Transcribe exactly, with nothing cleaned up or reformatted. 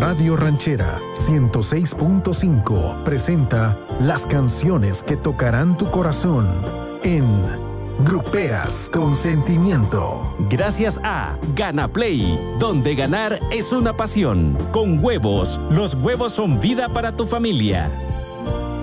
Radio Ranchera ciento seis punto cinco presenta las canciones que tocarán tu corazón en Gruperas con Sentimiento. Gracias a Gana Play, donde ganar es una pasión. Con huevos, los huevos son vida para tu familia.